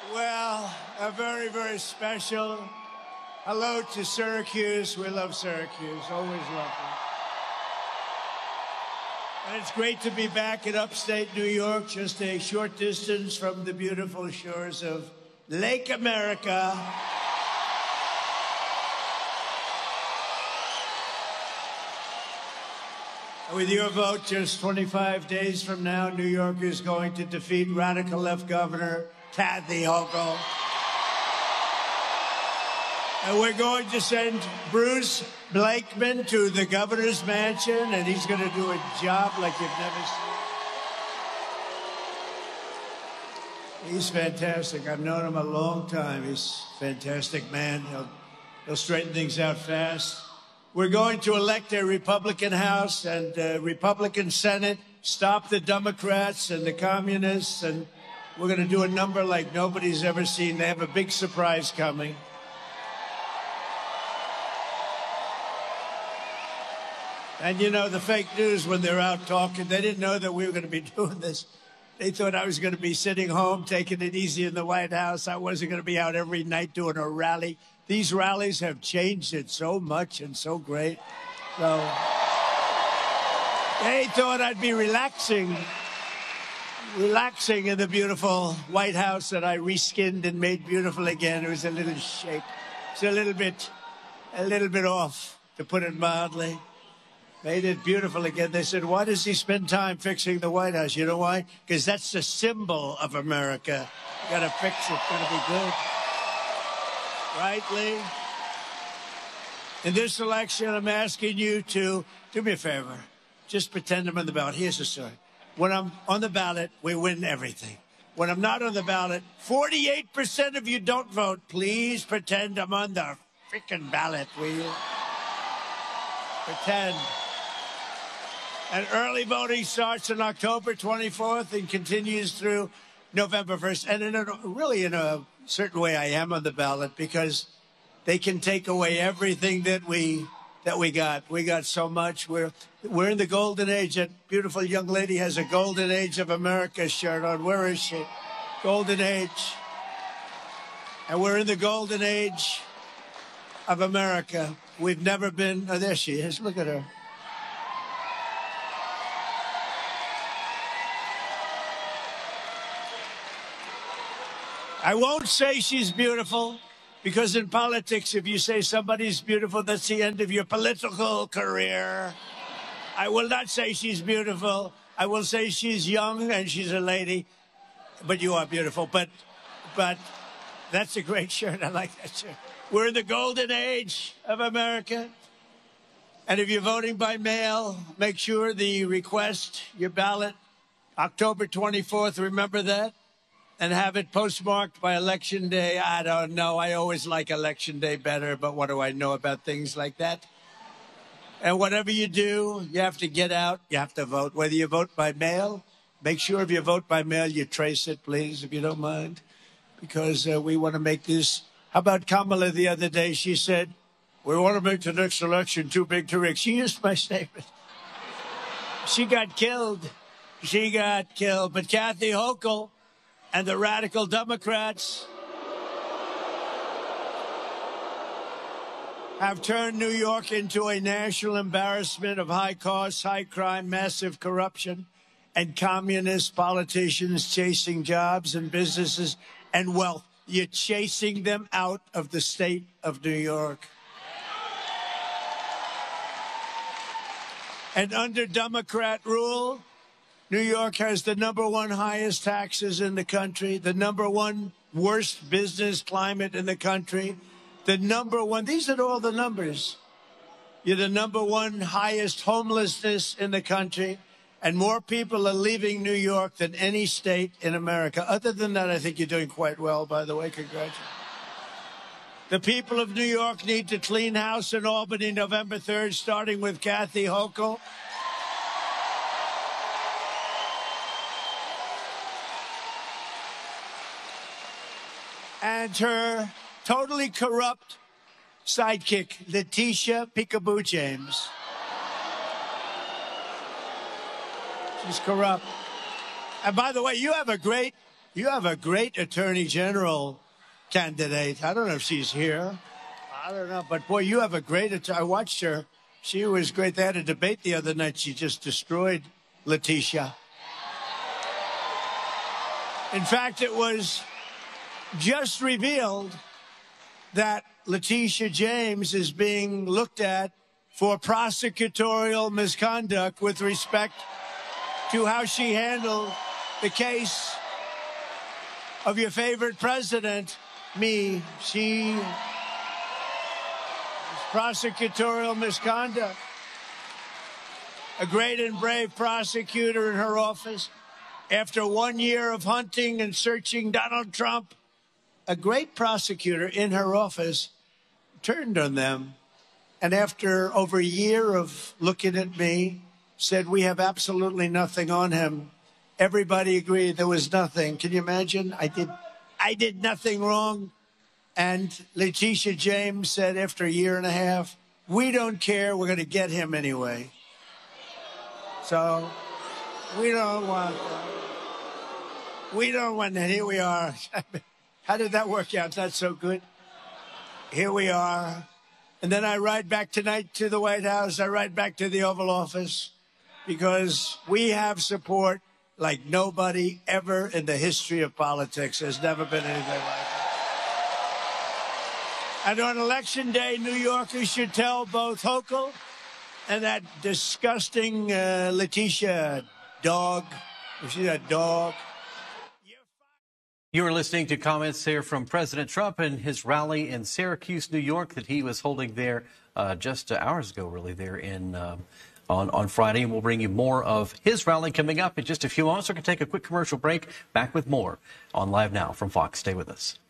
Well, a very, very special hello to Syracuse. We love Syracuse. Always love them. And it's great to be back in upstate New York, just a short distance from the beautiful shores of Lake America. With your vote, just 25 days from now, New York is going to defeat radical left governor Kathy Hochul. And we're going to send Bruce Blakeman to the governor's mansion, and he's going to do a job like you've never seen. He's fantastic. I've known him a long time. He's a fantastic man. He'll straighten things out fast. We're going to elect a Republican House and a Republican Senate, stop the Democrats and the communists, and we're going to do a number like nobody's ever seen. They have a big surprise coming. And, you know, the fake news, when they're out talking, they didn't know that we were going to be doing this. They thought I was going to be sitting home, taking it easy in the White House. I wasn't going to be out every night doing a rally. These rallies have changed it so much and so great. So they thought I'd be relaxing in the beautiful White House that I reskinned and made beautiful again. It was a little shape. It's a little bit off, to put it mildly. Made it beautiful again. They said, why does he spend time fixing the White House? You know why? Because that's the symbol of America. You got to fix it. It's going to be good. Right, Lee? In this election, I'm asking you to do me a favor. Just pretend I'm on the ballot. Here's the story. When I'm on the ballot, we win everything. When I'm not on the ballot, 48% of you don't vote. Please pretend I'm on the freaking ballot, will you? Pretend. And early voting starts on October 24th and continues through November 1st. And in a certain way, I am on the ballot because they can take away everything that we got. We got so much. We're in the golden age. That beautiful young lady has a Golden Age of America shirt on. Where is she? Golden Age. And we're in the golden age of America. We've never been. Oh, there she is. Look at her. I won't say she's beautiful, because in politics, if you say somebody's beautiful, that's the end of your political career. I will not say she's beautiful. I will say she's young and she's a lady. But you are beautiful. But that's a great shirt. I like that shirt. We're in the golden age of America. And if you're voting by mail, make sure the request, your ballot, October 24th, remember that? And have it postmarked by Election Day. I don't know. I always like Election Day better, but what do I know about things like that? And whatever you do, you have to get out. You have to vote. Whether you vote by mail, make sure if you vote by mail, you trace it, please, if you don't mind. Because we want to make this. How about Kamala the other day? She said, we want to make the next election too big to rig. She used my statement. She got killed. She got killed. But Kathy Hochul and the radical Democrats have turned New York into a national embarrassment of high costs, high crime, massive corruption, and communist politicians chasing jobs and businesses and wealth. You're chasing them out of the state of New York. And under Democrat rule, New York has the #1 highest taxes in the country, the #1 worst business climate in the country, the #1, these are all the numbers. You're the #1 highest homelessness in the country, and more people are leaving New York than any state in America. Other than that, I think you're doing quite well, by the way. Congratulations. The people of New York need to clean house in Albany November 3rd, starting with Kathy Hochul. And her totally corrupt sidekick, Letitia Peekaboo James. She's corrupt. And by the way, you have a great You have a great attorney general candidate. I don't know if she's here. I don't know. But, boy, you have a great I watched her. She was great. They had a debate the other night. She just destroyed Letitia. In fact, it was just revealed that Letitia James is being looked at for prosecutorial misconduct with respect to how she handled the case of your favorite president, me. She prosecutorial misconduct. A great and brave prosecutor in her office, after 1 year of hunting and searching Donald Trump, a great prosecutor in her office turned on them. And after over a year of looking at me, said, we have absolutely nothing on him. Everybody agreed there was nothing. Can you imagine? I did nothing wrong. And Letitia James said after a year and a half, we don't care. We're going to get him anyway. So we don't want that. We don't want that. Here we are. How did that work out? Not so good. Here we are. And then I ride back tonight to the White House. I ride back to the Oval Office because we have support like nobody ever in the history of politics. There's never been anything like that. And on Election Day, New Yorkers should tell both Hochul and that disgusting Letitia dog. You see that dog? You are listening to comments there from President Trump and his rally in Syracuse, New York, that he was holding there just hours ago, really, there in on Friday. And we'll bring you more of his rally coming up in just a few moments. We're going to take a quick commercial break. Back with more on Live Now from Fox. Stay with us.